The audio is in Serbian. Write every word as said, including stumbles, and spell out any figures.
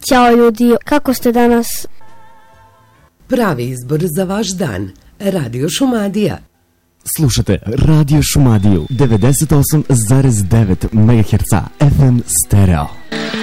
Ćao ljudi, kako ste danas? Pravi izbor za vaš dan. Radio Šumadija. Slušate Radio Šumadiju devedeset osam zarez devet megaherca F M stereo.